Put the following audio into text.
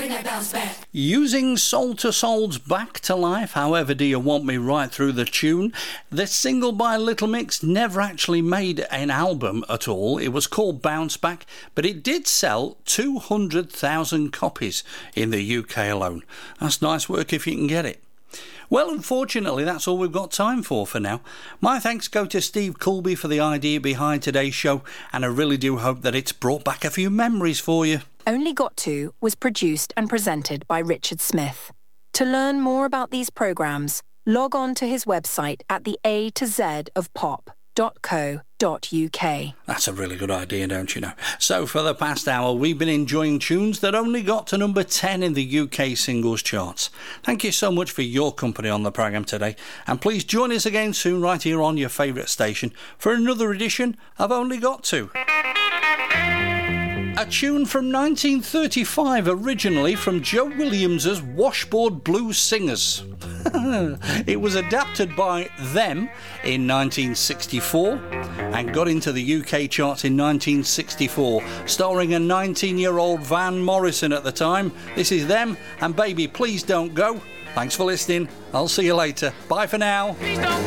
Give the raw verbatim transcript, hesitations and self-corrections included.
bring that bounce back. Using Soul to Soul's Back to Life, However Do You Want Me right through the tune. This single by Little Mix never actually made an album at all. It was called Bounce Back, but it did sell two hundred thousand copies in the U K alone. That's nice work if you can get it. Well, unfortunately, that's all we've got time for for now. My thanks go to Steve Colby for the idea behind today's show, and I really do hope that it's brought back a few memories for you. Only Got To was produced and presented by Richard Smith. To learn more about these programmes, log on to his website at the A to Z of pop dot co dot uk. That's a really good idea, don't you know? So for the past hour, we've been enjoying tunes that only got to number ten in the U K singles charts. Thank you so much for your company on the programme today, and please join us again soon right here on your favourite station for another edition of Only Got To. A tune from nineteen thirty-five, originally from Joe Williams's Washboard Blues Singers. It was adapted by them in nineteen sixty-four and got into the U K charts in nineteen sixty-four, starring a nineteen-year-old Van Morrison at the time. This is them and Baby Please Don't Go. Thanks for listening. I'll see you later. Bye for now. Please don't